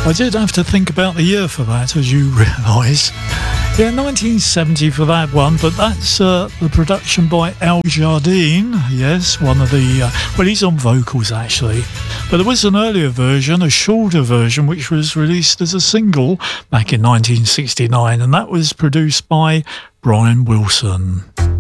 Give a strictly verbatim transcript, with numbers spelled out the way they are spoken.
I did have to think about the year for that, as you realise. Yeah, nineteen seventy for that one, but that's uh, the production by Al Jardine. Yes, one of the... Uh, well, he's on vocals, actually. But there was an earlier version, a shorter version, which was released as a single back in nineteen sixty-nine, and that was produced by Brian Wilson.